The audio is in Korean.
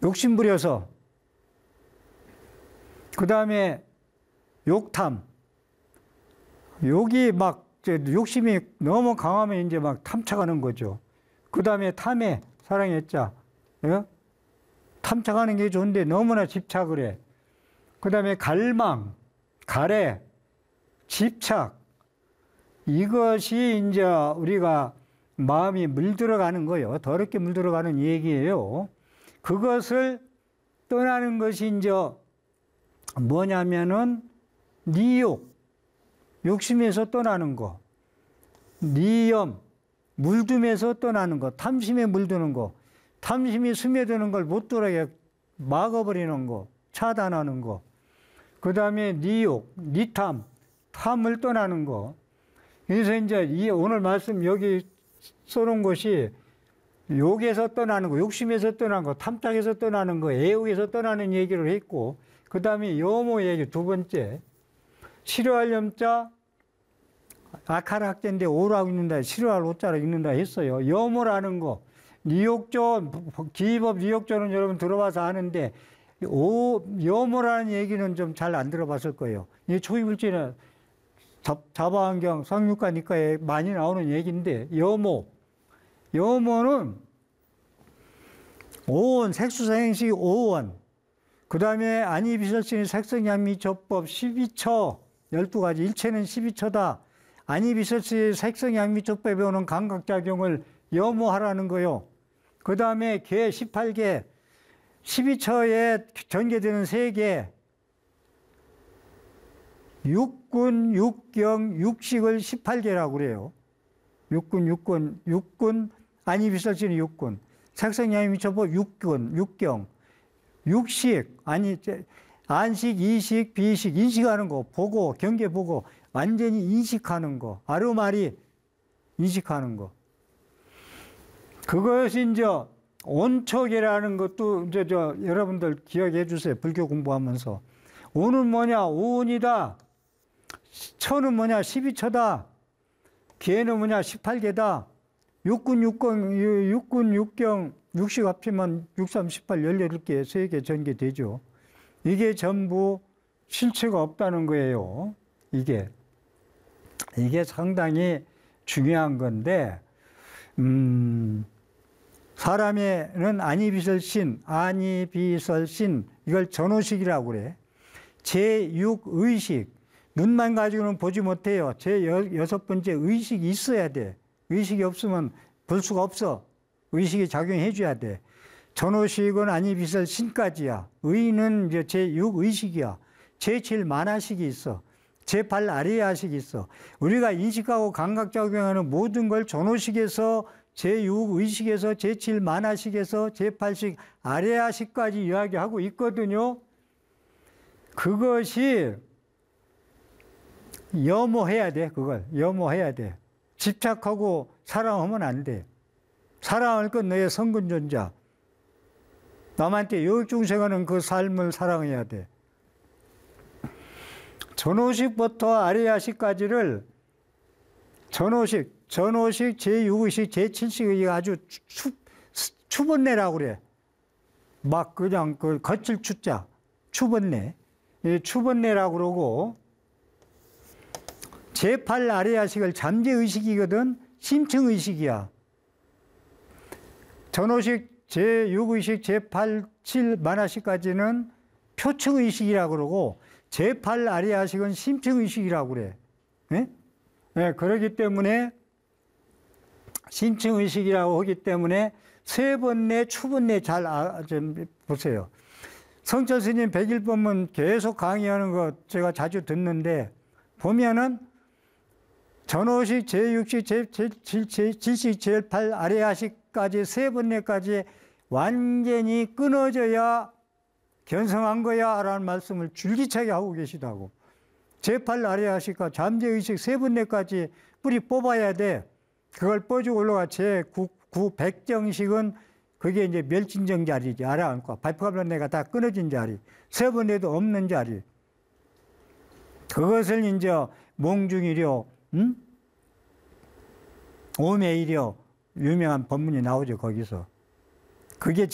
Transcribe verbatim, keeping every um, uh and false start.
욕심부려서, 그 다음에 욕탐, 욕이 막 욕심이 너무 강하면 이제 막 탐착하는 거죠. 그 다음에 탐해, 사랑했자. 예? 탐착하는 게 좋은데 너무나 집착을 해. 그 다음에 갈망, 가래, 집착. 이것이 이제 우리가 마음이 물들어가는 거예요. 더럽게 물들어가는 얘기예요. 그것을 떠나는 것이 이제 뭐냐면은 니욕, 욕심에서 떠나는 거. 니염, 물듦에서 떠나는 거. 탐심에 물드는 거. 탐심이 스며드는 걸 못 돌아게 막아버리는 거. 차단하는 거. 그 다음에 니욕, 니탐, 탐을 떠나는 거. 그래서 이제 이 오늘 말씀 여기 써놓은 것이 욕에서 떠나는 거, 욕심에서 떠나는 거, 탐탁에서 떠나는 거, 애욕에서 떠나는 얘기를 했고, 그 다음에 여모 얘기 두 번째. 싫어할 염자, 악할 학자인데 오라고 읽는다, 싫어할 오자로 읽는다 했어요. 여모라는 거, 니욕조, 기법 니욕조는 여러분 들어봐서 아는데, 오, 여모라는 얘기는 좀 잘 안 들어봤을 거예요. 이 초기불지는 자바환경, 상육과 니까에 많이 나오는 얘기인데, 여모. 여모는 오원, 색수사행식 오원, 그 다음에 안이비설신의 색성양미조법 십이 처, 열두 가지, 일체는 십이 처다. 안이비설신의 색성양미조법에 오는 감각작용을 여모하라는 거요. 그 다음에 개 십팔 개, 십이 처에 전개되는 세 개, 육군, 육경, 육식을 십팔 개라고 그래요. 육군, 육군, 육군, 안이비설신의 육군, 색성양미조법 육군, 육경, 육식, 아니, 안식, 이식, 비식, 인식하는 거, 보고, 경계 보고, 완전히 인식하는 거, 아르마리 인식하는 거. 그것이 이제 온척이라는 것도 이제 저 여러분들 기억해 주세요. 불교 공부하면서. 온은 뭐냐? 오온이다. 처는 뭐냐? 십이 처다. 개는 뭐냐? 십팔 개다. 육군, 육경, 육군, 육경, 육식 합치면 육삼, 십팔, 열여덟 개, 세 개 전개되죠. 이게 전부 실체가 없다는 거예요. 이게. 이게 상당히 중요한 건데, 음, 사람에는 안이비설신, 안이비설신, 이걸 전오식이라고 그래. 제육 의식, 눈만 가지고는 보지 못해요. 제여섯 번째 의식이 있어야 돼. 의식이 없으면 볼 수가 없어. 의식이 작용해 줘야 돼. 전오식은 안이비설신까지야. 의는 이제 제육 의식이야. 제칠 만화식이 있어. 제팔 아리야식이 있어. 우리가 인식하고 감각작용하는 모든 걸 전오식에서 제육 의식에서 제칠 만화식에서 제팔식 아리야식까지 이야기하고 있거든요. 그것이 여모해야 돼. 그걸 여모해야 돼. 집착하고 사랑하면 안 돼. 사랑할 건 너의 성근존자. 남한테 요중생하는 그 삶을 사랑해야 돼. 전오식부터 아리야식까지를 전오식, 전오식, 제육의식, 제칠식이 아주 추, 추번내라고 그래. 막 그냥 그 거칠 추자, 추번내. 이 추번내라고 그러고, 제팔 아리야식을 잠재의식이거든, 심층의식이야. 전오식, 제육의식, 제팔, 칠 만화식까지는 표층의식이라고 그러고, 제팔 아리야식은 심층의식이라고 그래. 네? 네, 그러기 때문에 심층의식이라고 하기 때문에 세 번내, 추번내 잘 아, 좀 보세요. 성철 스님 백일 법문 계속 강의하는 거 제가 자주 듣는데 보면은 전오식, 제육식, 제칠식, 제팔 아리야식까지 세 번내까지 완전히 끊어져야 견성한 거야 라는 말씀을 줄기차게 하고 계시다고. 제팔 아리야식과 잠재의식 세 번째까지 뿌리 뽑아야 돼. 그걸 뻗고 올라가 제구, 구, 백정식은 그게 이제 멸진정 자리지. 알아안고 발포가면내가 다 끊어진 자리. 세 번째도 없는 자리. 그것을 이제 몽중이려, 응? 오매이려 유명한 법문이 나오죠, 거기서. 그게